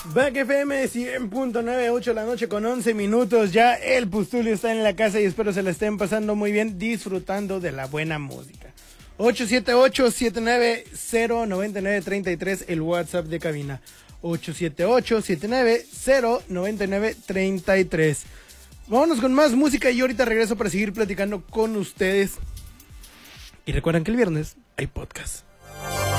Back FM 100.9, 8 de la noche con 11 minutos. Ya el Pustulio está en la casa y espero se la estén pasando muy bien, disfrutando de la buena música. 878-790-9933, el WhatsApp de cabina. 878-790-9933. Vámonos con más música y ahorita regreso para seguir platicando con ustedes. Y recuerden que el viernes hay podcast.